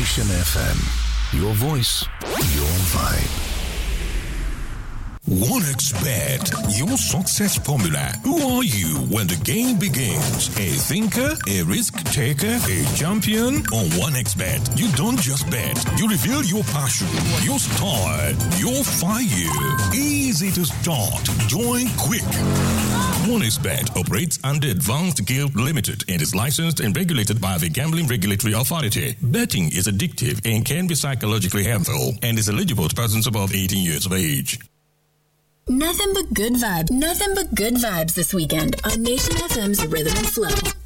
Nation FM. Your voice, your vibe. OneXBet, your success formula. Who are you when the game begins? A thinker, a risk taker, a champion? On OneXBet, you don't just bet. You reveal your passion, your style, your fire. Easy to start. Join quick. OneXBet operates under Advanced Guild Limited and is licensed and regulated by the Gambling Regulatory Authority. Betting is addictive and can be psychologically harmful and is eligible to persons above 18 years of age. Nothing but good vibes. Nothing but good vibes this weekend on Nation FM's Rhythm and Flow.